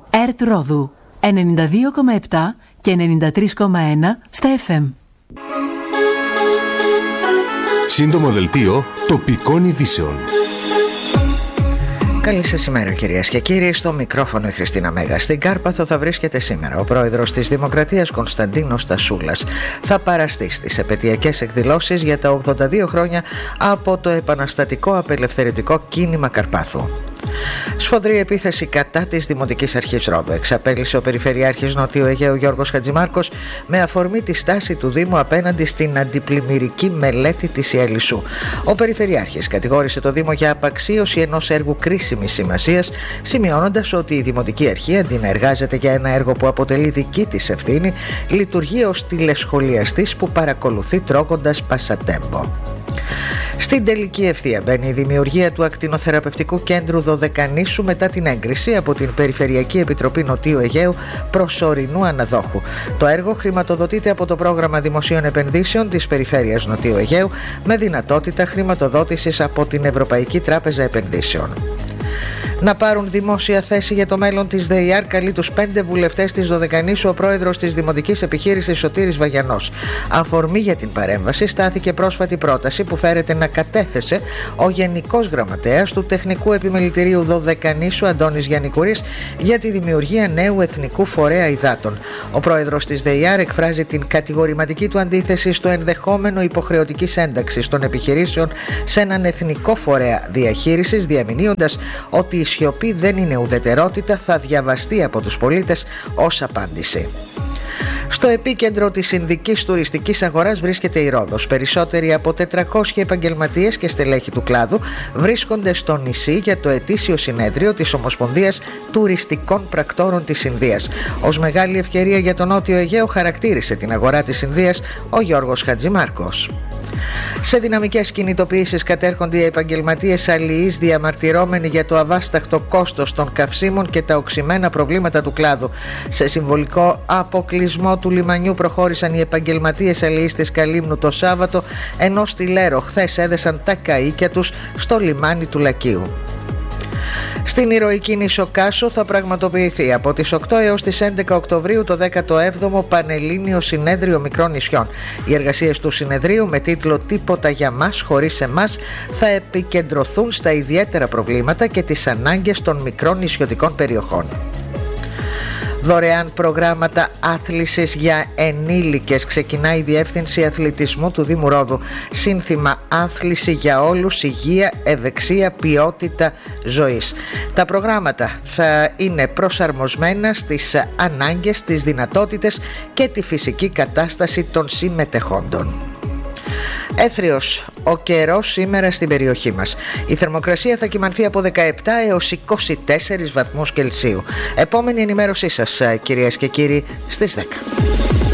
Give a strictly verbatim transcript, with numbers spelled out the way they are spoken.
ΕΡΤ Ρόδου ενενήντα δύο κόμμα επτά και ενενήντα τρία κόμμα ένα στα εφ εμ. Σύντομο δελτίο τοπικών ειδήσεων. Καλή σας ημέρα κυρίες και κύριοι, στο μικρόφωνο η Χριστίνα Μέγα. Στην Κάρπαθο θα βρίσκεται σήμερα ο πρόεδρος της Δημοκρατίας Κωνσταντίνος Τασούλας. Θα παραστεί στις επετειακές εκδηλώσεις για τα ογδόντα δύο χρόνια από το επαναστατικό απελευθερωτικό κίνημα Καρπάθου. Σφοδρή επίθεση κατά της Δημοτικής Αρχής Ρόδου εξαπέλυσε ο Περιφερειάρχης Νοτιού Αιγαίου Γιώργος Χατζημάρκος με αφορμή τη στάση του Δήμου απέναντι στην αντιπλημμυρική μελέτη της Ιαλισσού. Ο Περιφερειάρχης κατηγόρησε το Δήμο για απαξίωση ενός έργου κρίσιμης σημασίας, σημειώνοντας ότι η Δημοτική Αρχή, αντί να εργάζεται για ένα έργο που αποτελεί δική της ευθύνη, λειτουργεί ως τηλεσχολιαστής που παρακολουθεί τρώγοντας πασατέμπο. Στην τελική ευθεία μπαίνει η δημιουργία του ακτινοθεραπευτικού κέντρου Δωδεκανήσου μετά την έγκριση από την Περιφερειακή Επιτροπή Νοτιού Αιγαίου προσωρινού αναδόχου. Το έργο χρηματοδοτείται από το Πρόγραμμα Δημοσίων Επενδύσεων της Περιφέρειας Νοτιού Αιγαίου με δυνατότητα χρηματοδότησης από την Ευρωπαϊκή Τράπεζα Επενδύσεων. Να πάρουν δημόσια θέση για το μέλλον της ΔΕΙΑΡ καλεί τους πέντε βουλευτές της Δωδεκανήσου ο πρόεδρος της Δημοτικής Επιχείρησης Σωτήρης Βαγιανός. Αφορμή για την παρέμβαση στάθηκε πρόσφατη πρόταση που φέρεται να κατέθεσε ο Γενικός Γραμματέας του Τεχνικού Επιμελητηρίου Δωδεκανήσου Αντώνης Γιαννικούρης για τη δημιουργία νέου εθνικού φορέα υδάτων. Ο πρόεδρος της ΔΕΙΑΡ εκφράζει την κατηγορηματική του αντίθεση στο ενδεχόμενο υποχρεωτικής ένταξης των επιχειρήσεων σε έναν εθνικό φορέα διαχείρισης, διαμηνύοντας ότι η σιωπή δεν είναι ουδετερότητα, θα διαβαστεί από τους πολίτες ως απάντηση. Στο επίκεντρο της Ινδικής τουριστικής αγοράς βρίσκεται η Ρόδος. Περισσότεροι από τετρακόσιοι επαγγελματίες και στελέχη του κλάδου βρίσκονται στο νησί για το ετήσιο συνέδριο της Ομοσπονδίας Τουριστικών Πρακτόρων της Ινδίας. Ως μεγάλη ευκαιρία για τον Νότιο Αιγαίο χαρακτήρισε την αγορά της Ινδίας ο Γιώργος Χατζημάρκος. Σε δυναμικές κινητοποιήσεις κατέρχονται οι επαγγελματίες αλληλείς διαμαρτυρώμενοι για το αβάσταχτο κόστος των καυσίμων και τα οξυμένα προβλήματα του κλάδου. Σε συμβολικό αποκλεισμό του λιμανιού προχώρησαν οι επαγγελματίες αλληλείς της Καλύμνου το Σάββατο, ενώ στη Λέρο χθες έδεσαν τα καΐκια τους στο λιμάνι του Λακίου. Στην ηρωική νήσο Κάσο θα πραγματοποιηθεί από τις οκτώ έως τις έντεκα Οκτωβρίου το δέκατο έβδομο Πανελλήνιο Συνέδριο Μικρών Νησιών. Οι εργασίες του συνεδρίου με τίτλο «Τίποτα για μας χωρίς εμάς» θα επικεντρωθούν στα ιδιαίτερα προβλήματα και τις ανάγκες των μικρών νησιωτικών περιοχών. Δωρεάν προγράμματα άθλησης για ενήλικες. Ξεκινάει η Διεύθυνση Αθλητισμού του Δήμου Ρόδου. Σύνθημα «Άθληση για όλους, υγεία, ευεξία, ποιότητα ζωής». Τα προγράμματα θα είναι προσαρμοσμένα στις ανάγκες, τις δυνατότητες και τη φυσική κατάσταση των συμμετεχόντων. Έθριος ο καιρός σήμερα στην περιοχή μας. Η θερμοκρασία θα κυμανθεί από δεκαεπτά έως είκοσι τέσσερις βαθμούς Κελσίου. Επόμενη ενημέρωσή σας, κυρίες και κύριοι, στις δέκα.